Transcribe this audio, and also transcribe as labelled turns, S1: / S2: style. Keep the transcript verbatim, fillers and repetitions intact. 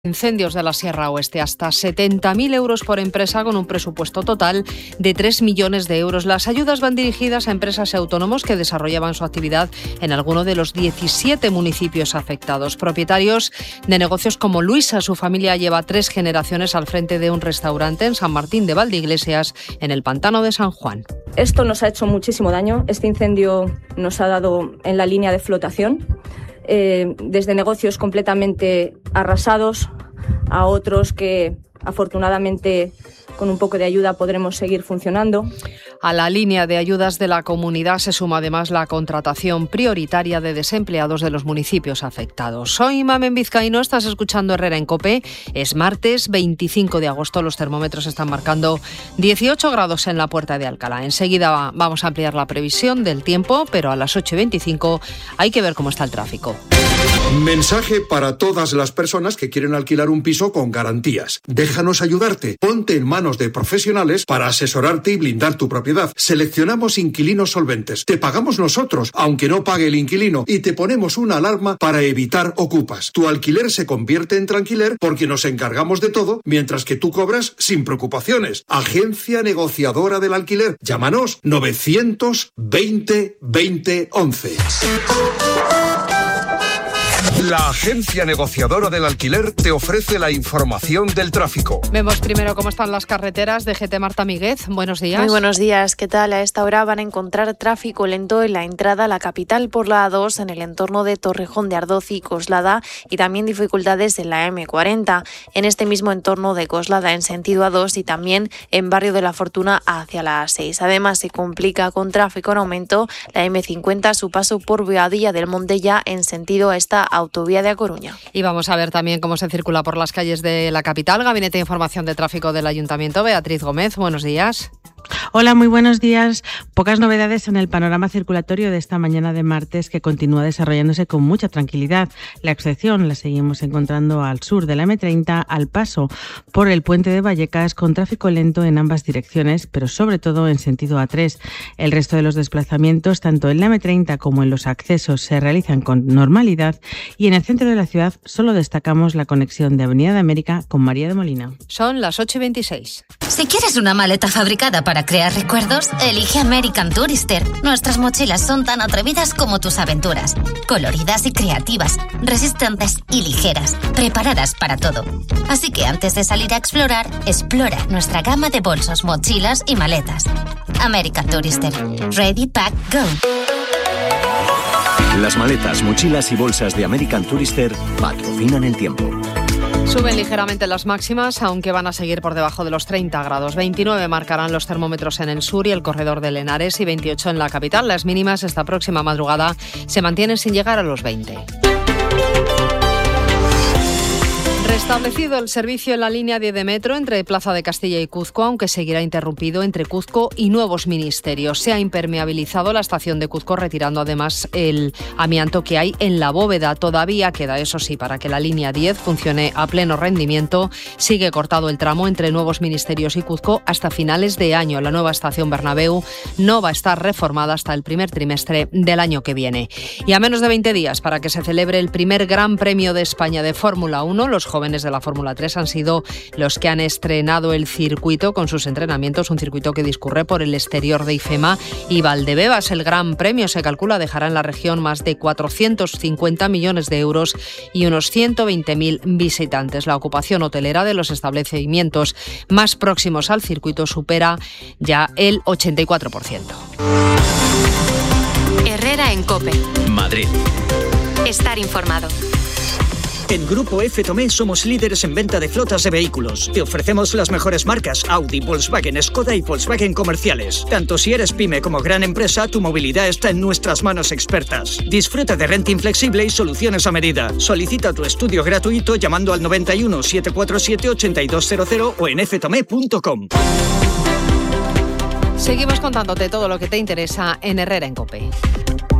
S1: Incendios de la Sierra Oeste, hasta setenta mil euros por empresa con un presupuesto total de tres millones de euros. Las ayudas van dirigidas a empresas y autónomos que desarrollaban su actividad en alguno de los diecisiete municipios afectados. Propietarios de negocios como Luisa, su familia lleva tres generaciones al frente de un restaurante en San Martín de Valdeiglesias, en el pantano de San Juan.
S2: Esto nos ha hecho muchísimo daño. Este incendio nos ha dado en la línea de flotación. Eh, desde negocios completamente arrasados a otros que afortunadamente con un poco de ayuda podremos seguir funcionando.
S1: A la línea de ayudas de la comunidad se suma además la contratación prioritaria de desempleados de los municipios afectados. Soy Mamen Vizcaíno, estás escuchando Herrera en COPE. Es martes veinticinco de agosto, los termómetros están marcando dieciocho grados en la Puerta de Alcalá. Enseguida vamos a ampliar la previsión del tiempo, pero a las ocho y veinticinco hay que ver cómo está el tráfico.
S3: Mensaje para todas las personas que quieren alquilar un piso con garantías. Déjanos ayudarte. Ponte en manos de profesionales para asesorarte y blindar tu propiedad. Seleccionamos inquilinos solventes. Te pagamos nosotros, aunque no pague el inquilino, y te ponemos una alarma para evitar ocupas. Tu alquiler se convierte en tranquiler porque nos encargamos de todo, mientras que tú cobras sin preocupaciones. Agencia negociadora del alquiler. Llámanos novecientos veinte veinte once.
S4: La agencia negociadora del alquiler te ofrece la información del tráfico.
S1: Vemos primero cómo están las carreteras. D G T Marta Míguez, buenos días.
S5: Muy buenos días, ¿qué tal? A esta hora van a encontrar tráfico lento en la entrada a la capital por la A dos, en el entorno de Torrejón de Ardoz y Coslada, y también dificultades en la eme cuarenta, en este mismo entorno de Coslada en sentido A dos y también en Barrio de la Fortuna hacia la A seis. Además, se complica con tráfico en aumento la eme cincuenta, su paso por Boadilla del Monte ya en sentido a esta autovía de A Coruña.
S1: Y vamos a ver también cómo se circula por las calles de la capital. Gabinete de Información de Tráfico del Ayuntamiento. Beatriz Gómez, buenos días.
S6: Hola, muy buenos días. Pocas novedades en el panorama circulatorio de esta mañana de martes, que continúa desarrollándose con mucha tranquilidad. La excepción la seguimos encontrando al sur de la eme treinta, al paso por el puente de Vallecas, con tráfico lento en ambas direcciones, pero sobre todo en sentido A tres. El resto de los desplazamientos, tanto en la eme treinta como en los accesos, se realizan con normalidad, y en el centro de la ciudad solo destacamos la conexión de Avenida de América con María de Molina.
S1: Son las ocho y veintiséis.
S7: Si quieres una maleta fabricada para crear recuerdos, elige American Tourister. Nuestras mochilas son tan atrevidas como tus aventuras. Coloridas y creativas, resistentes y ligeras, preparadas para todo. Así que antes de salir a explorar, explora nuestra gama de bolsos, mochilas y maletas. American Tourister. Ready, pack, go.
S8: Las maletas, mochilas y bolsas de American Tourister patrocinan el tiempo.
S1: Suben ligeramente las máximas, aunque van a seguir por debajo de los treinta grados. veintinueve marcarán los termómetros en el sur y el corredor del Henares, y veintiocho en la capital. Las mínimas esta próxima madrugada se mantienen sin llegar a los veinte. Restablecido el servicio en la línea diez de metro entre Plaza de Castilla y Cuzco, aunque seguirá interrumpido entre Cuzco y nuevos ministerios. Se ha impermeabilizado la estación de Cuzco, retirando además el amianto que hay en la bóveda. Todavía queda, eso sí, para que la línea diez funcione a pleno rendimiento. Sigue cortado el tramo entre nuevos ministerios y Cuzco hasta finales de año. La nueva estación Bernabéu no va a estar reformada hasta el primer trimestre del año que viene. Y a menos de veinte días para que se celebre el primer Gran Premio de España de Fórmula uno, los jóvenes jóvenes de la Fórmula tres han sido los que han estrenado el circuito con sus entrenamientos, un circuito que discurre por el exterior de Ifema y Valdebebas. El Gran Premio, se calcula, dejará en la región más de cuatrocientos cincuenta millones de euros y unos ciento veinte mil visitantes. La ocupación hotelera de los establecimientos más próximos al circuito supera ya el ochenta y cuatro por ciento.
S9: Herrera en COPE.
S8: Madrid.
S9: Estar informado.
S10: En Grupo F Tomé somos líderes en venta de flotas de vehículos. Te ofrecemos las mejores marcas Audi, Volkswagen, Skoda y Volkswagen comerciales. Tanto si eres pyme como gran empresa, tu movilidad está en nuestras manos expertas. Disfruta de renting flexible y soluciones a medida. Solicita tu estudio gratuito llamando al noventa y uno, setecientos cuarenta y siete, ochenta y dos cero cero o en f tomé punto com.
S1: Seguimos contándote todo lo que te interesa en Herrera en COPE.